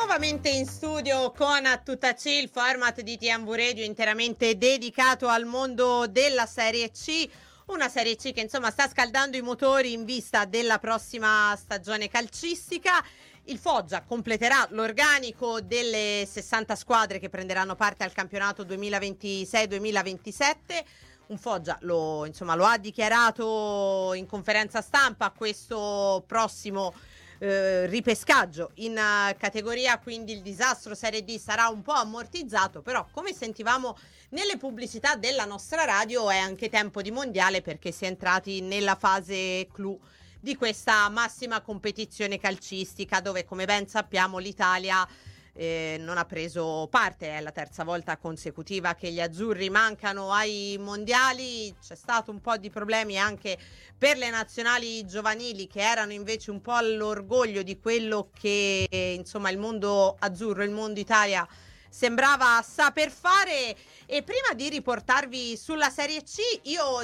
Nuovamente in studio con A Tutta C, il format di TMV Radio interamente dedicato al mondo della Serie C. Una Serie C che insomma sta scaldando i motori in vista della prossima stagione calcistica. Il Foggia completerà l'organico delle 60 squadre che prenderanno parte al campionato 2026-2027. Un Foggia lo ha dichiarato in conferenza stampa questo prossimo ripescaggio in categoria, quindi il disastro Serie D sarà un po' ammortizzato, però come sentivamo nelle pubblicità della nostra radio è anche tempo di mondiale, perché si è entrati nella fase clou di questa massima competizione calcistica, dove come ben sappiamo l'Italia non ha preso parte. È la terza volta consecutiva che gli azzurri mancano ai mondiali. C'è stato un po' di problemi anche per le nazionali giovanili, che erano invece un po' l'orgoglio di quello che insomma il mondo azzurro, il mondo Italia sembrava saper fare. E prima di riportarvi sulla Serie C, io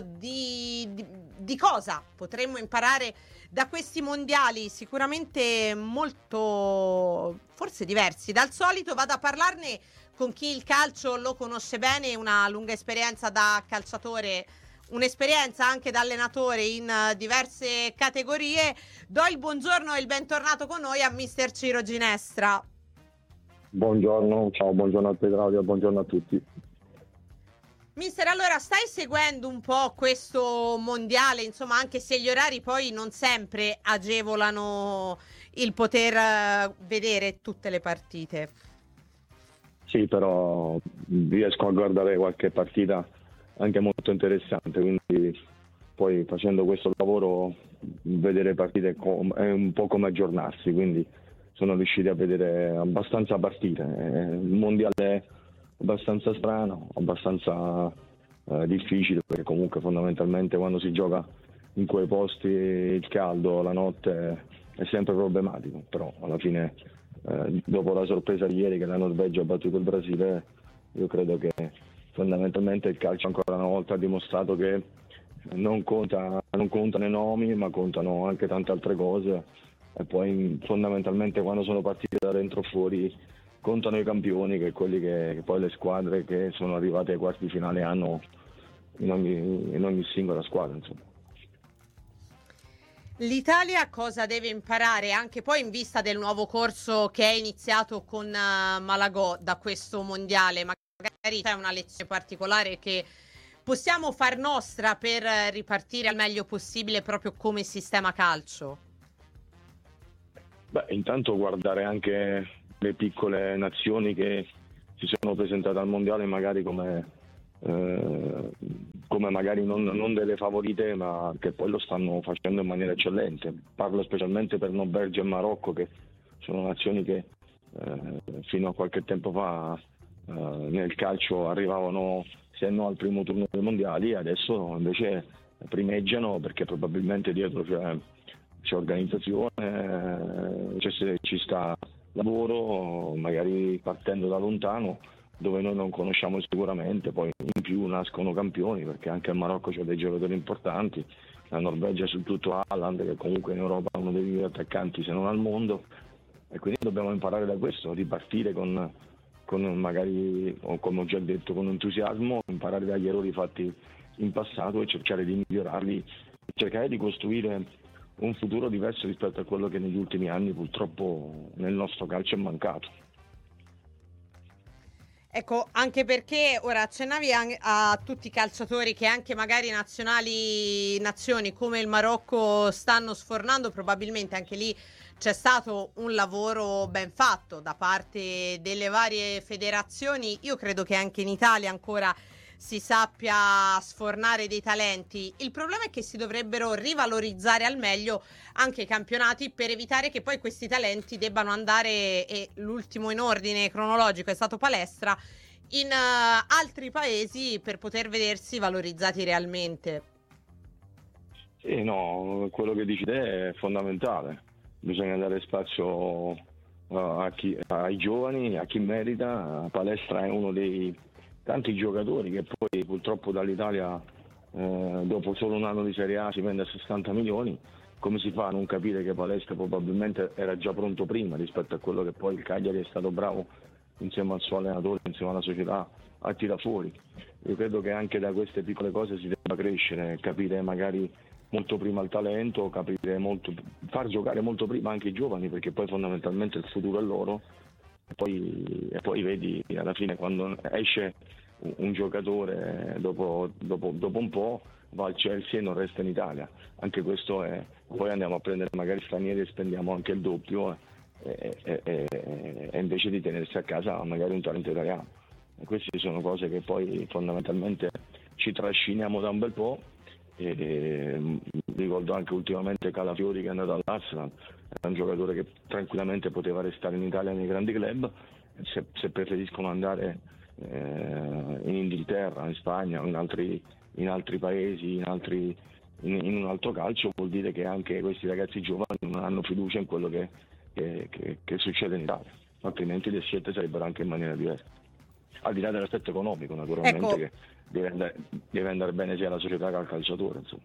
di cosa potremmo imparare da questi mondiali, sicuramente molto, forse diversi dal solito, vado a parlarne con chi il calcio lo conosce bene, una lunga esperienza da calciatore, un'esperienza anche da allenatore in diverse categorie. Do il buongiorno e il bentornato con noi a mister Ciro Ginestra. Buongiorno, ciao, buongiorno a te Claudio, buongiorno a tutti. Mister, allora stai seguendo un po' questo mondiale, insomma, anche se gli orari poi non sempre agevolano il poter vedere tutte le partite. Sì, però riesco a guardare qualche partita anche molto interessante, quindi poi facendo questo lavoro vedere partite è un po' come aggiornarsi, quindi sono riusciti a vedere abbastanza partite. Il mondiale è abbastanza strano, abbastanza difficile, perché comunque fondamentalmente quando si gioca in quei posti il caldo, la notte è sempre problematico, però alla fine dopo la sorpresa di ieri che la Norvegia ha battuto il Brasile, io credo che fondamentalmente il calcio ancora una volta ha dimostrato che non contano i nomi, ma contano anche tante altre cose, e poi fondamentalmente quando sono partite da dentro o fuori contano i campioni, che quelli che poi le squadre che sono arrivate ai quarti finale hanno in ogni singola squadra, insomma. L'Italia cosa deve imparare anche poi in vista del nuovo corso che è iniziato con Malagò da questo mondiale? Magari c'è una lezione particolare che possiamo far nostra per ripartire al meglio possibile proprio come sistema calcio? Beh, intanto guardare anche le piccole nazioni che si sono presentate al mondiale magari come magari non delle favorite, ma che poi lo stanno facendo in maniera eccellente. Parlo specialmente per Norvegia e Marocco, che sono nazioni che fino a qualche tempo fa nel calcio arrivavano se no al primo turno dei mondiali, e adesso invece primeggiano perché probabilmente dietro c'è organizzazione, ci sta lavoro, magari partendo da lontano dove noi non conosciamo sicuramente, poi in più nascono campioni, perché anche il Marocco c'ha dei giocatori importanti, la Norvegia su tutto Haaland, che comunque in Europa è uno dei migliori attaccanti se non al mondo, e quindi dobbiamo imparare da questo, ripartire con magari, come ho già detto, con entusiasmo, imparare dagli errori fatti in passato e cercare di migliorarli, cercare di costruire un futuro diverso rispetto a quello che negli ultimi anni purtroppo nel nostro calcio è mancato. Ecco, anche perché ora accennavi a tutti i calciatori che anche magari nazioni come il Marocco stanno sfornando, probabilmente anche lì c'è stato un lavoro ben fatto da parte delle varie federazioni. Io credo che anche in Italia ancora si sappia sfornare dei talenti. Il problema è che si dovrebbero rivalorizzare al meglio anche i campionati, per evitare che poi questi talenti debbano andare, e l'ultimo in ordine cronologico è stato Palestra, in altri paesi per poter vedersi valorizzati realmente. Sì, no, quello che dici te è fondamentale. Bisogna dare spazio ai giovani, a chi merita. Palestra è uno dei tanti giocatori che poi purtroppo dall'Italia dopo solo un anno di Serie A si vende a 60 milioni, come si fa a non capire che Palestra probabilmente era già pronto prima rispetto a quello che poi il Cagliari è stato bravo insieme al suo allenatore, insieme alla società a tirare fuori. Io credo che anche da queste piccole cose si debba crescere, capire magari molto prima il talento, far giocare molto prima anche i giovani, perché poi fondamentalmente il futuro è loro, e poi vedi alla fine quando esce un giocatore dopo un po' va al Chelsea e non resta in Italia. Anche questo è, poi andiamo a prendere magari stranieri e spendiamo anche il doppio e invece di tenersi a casa magari un talento italiano. E queste sono cose che poi fondamentalmente ci trasciniamo da un bel po'. Ricordo anche ultimamente Calafiori che è andato all'Arsenal, è un giocatore che tranquillamente poteva restare in Italia nei grandi club. Se preferiscono andare in Inghilterra, in Spagna o in altri paesi, in un altro calcio, vuol dire che anche questi ragazzi giovani non hanno fiducia in quello che succede in Italia, altrimenti le scelte sarebbero anche in maniera diversa, al di là dell'aspetto economico naturalmente, Ecco. che deve andare bene sia alla società che al calciatore, insomma.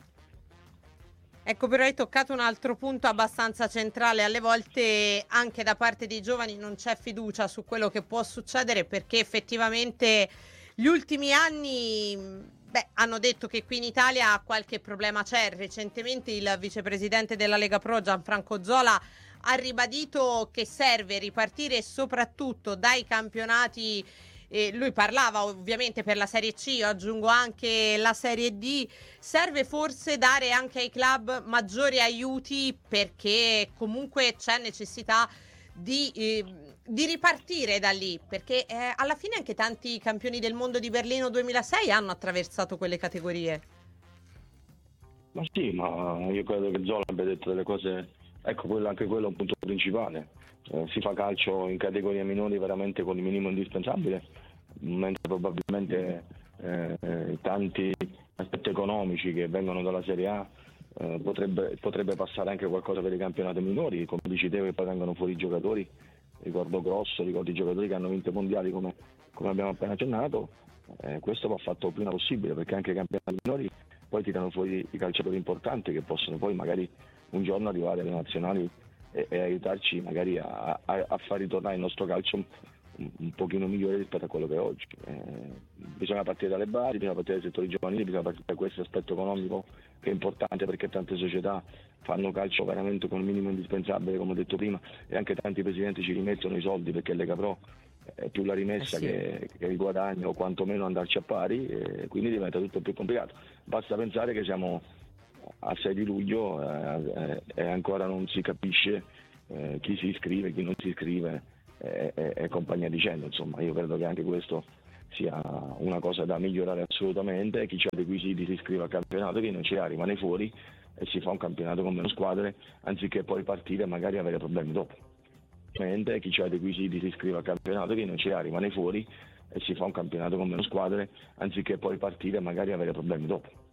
Ecco, però hai toccato un altro punto abbastanza centrale. Alle volte anche da parte dei giovani non c'è fiducia su quello che può succedere, perché effettivamente gli ultimi anni hanno detto che qui in Italia qualche problema c'è. Recentemente il vicepresidente della Lega Pro, Gianfranco Zola, ha ribadito che serve ripartire soprattutto dai campionati. Lui parlava ovviamente per la Serie C, io aggiungo anche la Serie D. Serve forse dare anche ai club maggiori aiuti, perché comunque c'è necessità di ripartire da lì, perché alla fine anche tanti campioni del mondo di Berlino 2006 hanno attraversato quelle categorie. Ma sì, ma io credo che Zola abbia detto delle cose, ecco, anche quello è un punto principale. Si fa calcio in categorie minori veramente con il minimo indispensabile, mentre probabilmente tanti aspetti economici che vengono dalla Serie A potrebbe passare anche qualcosa per i campionati minori, come dici te, che poi vengono fuori i giocatori, ricordo Grosso, ricordo i giocatori che hanno vinto i mondiali come abbiamo appena accennato. Questo va fatto il prima possibile, perché anche i campionati minori poi tirano fuori i calciatori importanti che possono poi magari un giorno arrivare alle nazionali e aiutarci magari a far ritornare il nostro calcio un pochino migliore rispetto a quello che è oggi. Bisogna partire dalle basi, bisogna partire dai settori giovanili, bisogna partire da questo aspetto economico che è importante, perché tante società fanno calcio veramente con il minimo indispensabile, come ho detto prima, e anche tanti presidenti ci rimettono i soldi, perché Lega Pro è più la rimessa che il guadagno, o quantomeno andarci a pari, e quindi diventa tutto più complicato. Basta pensare che siamo al 6 di luglio e ancora non si capisce chi si iscrive, chi non si iscrive e compagnia dicendo. Insomma, io credo che anche questo sia una cosa da migliorare assolutamente. Chi ha dei requisiti si iscrive al campionato, chi non ce l'ha rimane fuori e si fa un campionato con meno squadre, anziché poi partire e magari avere problemi dopo. Chi ha dei requisiti si iscrive al campionato, chi non ce l'ha rimane fuori e si fa un campionato con meno squadre, anziché poi partire e magari avere problemi dopo.